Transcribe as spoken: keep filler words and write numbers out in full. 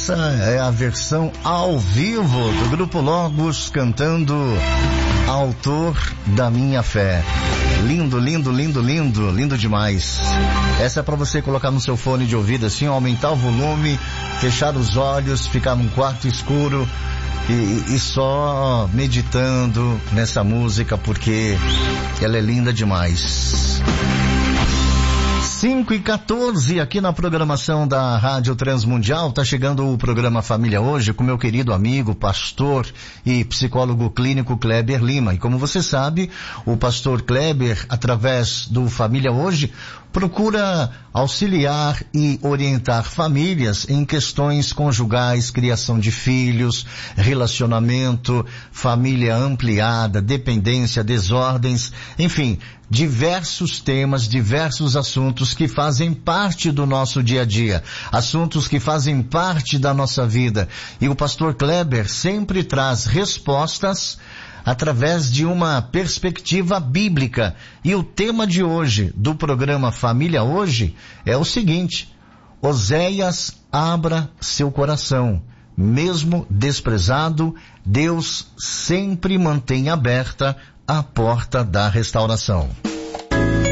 Essa é a versão ao vivo do Grupo Logos cantando Autor da Minha Fé. Lindo, lindo, lindo, lindo, lindo demais. Essa é para você colocar no seu fone de ouvido assim, aumentar o volume, fechar os olhos, ficar num quarto escuro e, e só meditando nessa música porque ela é linda demais. cinco e quatorze aqui na programação da Rádio Transmundial. Tá chegando o programa Família Hoje com meu querido amigo, pastor e psicólogo clínico Kleber Lima. E como você sabe, o pastor Kleber, através do Família Hoje, procura auxiliar e orientar famílias em questões conjugais, criação de filhos, relacionamento, família ampliada, dependência, desordens, enfim, diversos temas, diversos assuntos que fazem parte do nosso dia a dia, assuntos que fazem parte da nossa vida. E o pastor Kleber sempre traz respostas através de uma perspectiva bíblica. E o tema de hoje, do programa Família Hoje, é o seguinte: Oséias, abra seu coração. Mesmo desprezado, Deus sempre mantém aberta a porta da restauração.